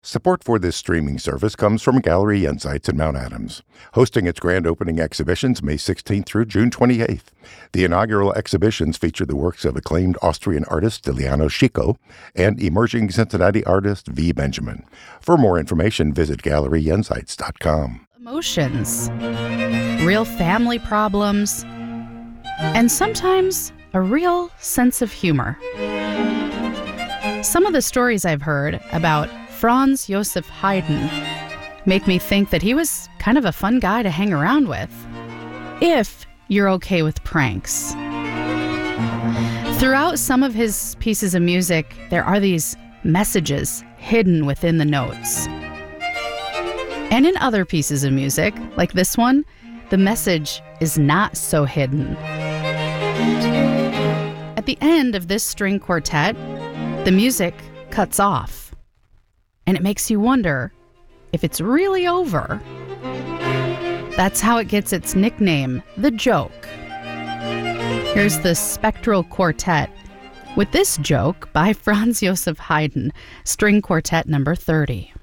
Support for this streaming service comes from Gallery Insights in Mount Adams, hosting its grand opening exhibitions May 16th through June 28th. The inaugural exhibitions feature the works of acclaimed Austrian artist Stiliano Chico and emerging Cincinnati artist V. Benjamin. For more information, visit galleryinsights.com. Emotions, real family problems, and sometimes a real sense of humor. Some of the stories I've heard about Franz Josef Haydn make me think that he was kind of a fun guy to hang around with, if you're okay with pranks. Throughout some of his pieces of music, there are these messages hidden within the notes. And in other pieces of music, like this one, the message is not so hidden. At the end of this string quartet, the music cuts off. And it makes you wonder if it's really over. That's how it gets its nickname, The Joke. Here's the Spectral Quartet with this joke by Franz Josef Haydn, String Quartet number 30.